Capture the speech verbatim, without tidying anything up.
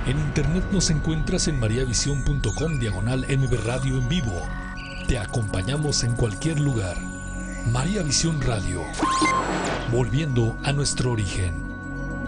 En internet nos encuentras en mariavision punto com diagonal mb radio en vivo. Te acompañamos en cualquier lugar. María Visión Radio, volviendo a nuestro origen.